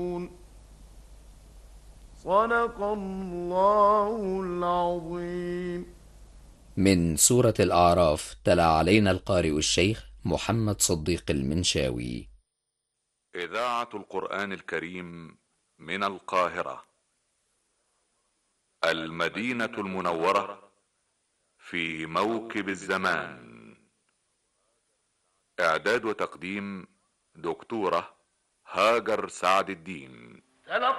صدق الله العظيم. من سورة الأعراف تلا علينا القارئ الشيخ محمد صديق المنشاوي. إذاعة القرآن الكريم من القاهرة، المدينة المنورة، في موكب الزمان. إعداد وتقديم دكتورة هاجر سعد الدين.